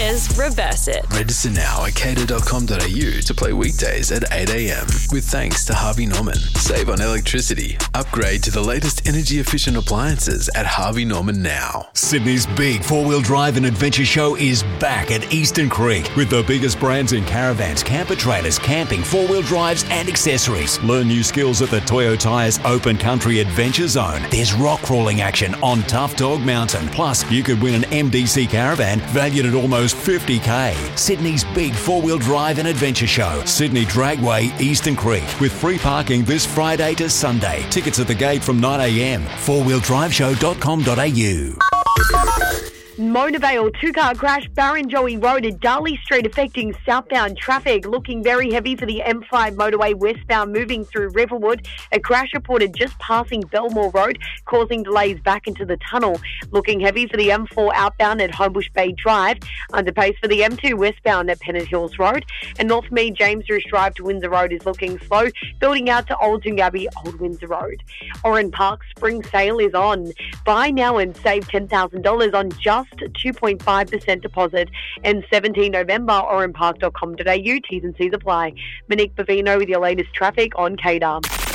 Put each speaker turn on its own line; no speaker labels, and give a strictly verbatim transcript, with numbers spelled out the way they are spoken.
Kaya's Reverse It.
Register now at cater dot com dot a u to play weekdays at eight a.m. with thanks to Harvey Norman. Save on electricity. Upgrade to the latest energy-efficient appliances at Harvey Norman now.
Sydney's big four-wheel drive and adventure show is back at Eastern Creek with the biggest brands in caravans, camper trailers, camping, four-wheel drives and accessories. Learn new skills at the Toyo Tyres Open Country Adventure Zone. There's rock crawling action on Tough Dog Mountain. Plus, you could win an M D C caravan valued at almost fifty K. Sydney's big four-wheel drive and adventure show. Sydney Dragway, Eastern Creek, with free parking this Friday to Sunday. Tickets at the gate from nine a.m. four wheel drive show dot com dot a u.
Mona Vale, two-car crash, Barrenjoey Road at Darley Street affecting southbound traffic. Looking very heavy for the M five motorway westbound moving through Riverwood. A crash reported just passing Belmore Road, causing delays back into the tunnel. Looking heavy for the M four outbound at Homebush Bay Drive. Underpace for the M two westbound at Pennant Hills Road. And North Mead James Rouge Drive to Windsor Road is looking slow, building out to Old Toongabbie, Old Windsor Road. Oran Park spring sale is on. Buy now and save ten thousand dollars on just two point five percent deposit. And seventeenth November, oran park dot com dot a u. T's and C's apply. Monique Bavino with your latest traffic on K D A R.